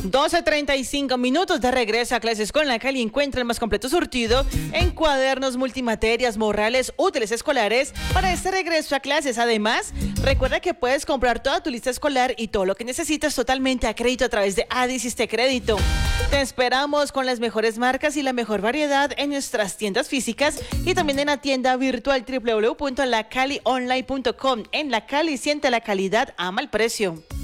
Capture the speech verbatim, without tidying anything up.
doce treinta y cinco minutos de regreso a clases con la Cali. Encuentra el más completo surtido en cuadernos, multimaterias, morrales, útiles escolares para este regreso a clases. Además, recuerda que puedes comprar toda tu lista escolar y todo lo que necesitas totalmente a crédito a través de Adiciste Crédito. Te esperamos con las mejores marcas y la mejor variedad en nuestras tiendas físicas y también en la tienda virtual doble u doble u doble u punto la cali online punto com. En La Cali siente la calidad, ama el precio.